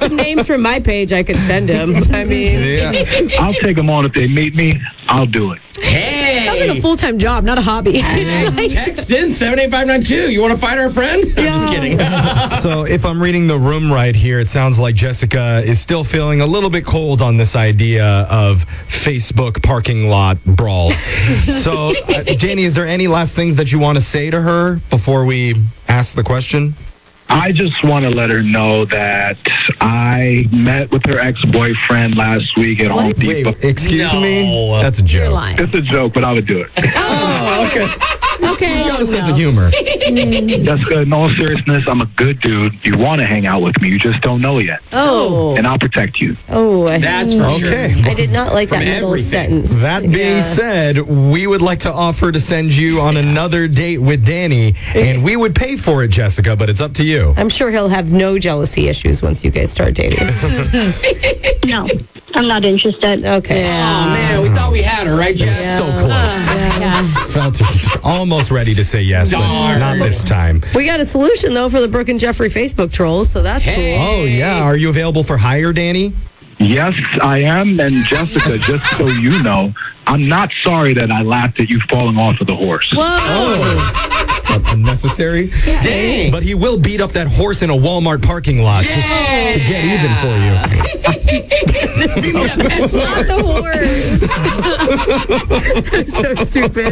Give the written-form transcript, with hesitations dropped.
some names from my page I could send him. I mean, I'll take them on if they meet me. I'll do it. Hey! sounds like a full-time job, not a hobby. Text in 78592. You want to find our friend? I'm just kidding. So if I'm reading the room right here, it sounds like Jessica is still feeling a little bit cold on this idea of Facebook parking lot brawls. So, Danny, is there any last things that you want to say to her before we ask the question? I just want to let her know that I met with her ex-boyfriend last week at Home Depot. Wait, excuse No. me? That's a You're joke. lying. It's a joke, but I would do it. Oh, okay. Okay. You got a sense of humor. Jessica, in all seriousness, I'm a good dude. You want to hang out with me. You just don't know yet. Oh. And I'll protect you. Oh. That's for Okay. sure. I did not like that middle everything. sentence. That being said, we would like to offer to send you on another date with Danny, and we would pay for it, Jessica, but it's up to you. I'm sure he'll have no jealousy issues once you guys start dating. No, I'm not interested. Okay. Oh, man, we thought we had her, right, Jess? So close. Felt almost ready to say yes, but Darn. not this time. We got a solution, though, for the Brooke and Jeffrey Facebook trolls, so that's Hey. cool. Oh, yeah. Are you available for hire, Danny? Yes, I am. And Jessica, just so you know, I'm not sorry that I laughed at you falling off of the horse. Unnecessary. Dang. But he will beat up that horse in a Walmart parking lot to get even for you. Not the horse. So stupid.